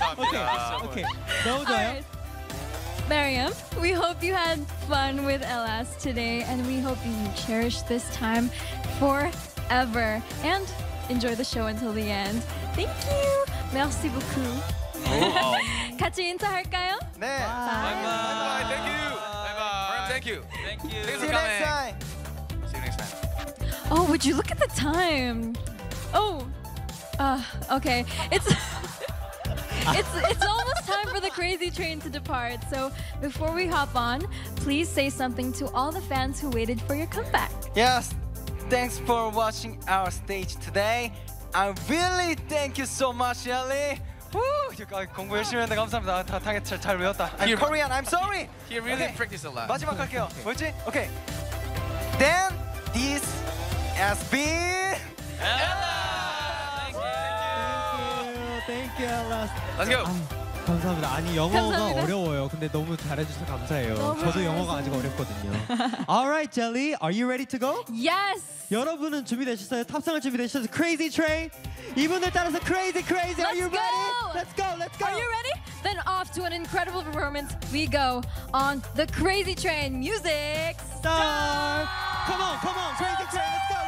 인정합니다. 오케이. 너무 좋아요. Alright. Mariam, we hope you had fun with Elas today, and we hope you cherish this time forever and enjoy the show until the end. Thank you. Merci beaucoup. 같이 인사할까요? 네. 바이바이. Thank you. 바이바이. Thank you. Thank you. See you next time. See you next time. Oh, would you look at the time? Oh, okay. It's almost time for the crazy train to depart. So before we hop on, please say something to all the fans who waited for your comeback. Yes. Thanks for watching our stage today. I really thank you so much, Ellie. 공부 열심히 했는데 감사합니다. 다 잘 외웠다. I'm Korean. I'm sorry. He really Okay. practiced a lot. 마지막 할게요. 뭐지? Okay. Then this has been Thank you, Elas. Let's go. 감사합니다. 아니 영어가 감사합니다. 어려워요. 근데 너무 잘해주셔서 감사해요. 너무 저도 영어가 아직 어렵거든요. Alright, Jelly, are you ready to go? Yes. 여러분은 준비되셨어요? 탑승을 준비되셨어요? Crazy Train. 이분들 따라서 Crazy Crazy. Are you Let's ready? go. Let's go. Let's go. Are you ready? Then off to an incredible performance we go on the Crazy Train. Music Start. Come on, Crazy Train. Let's go.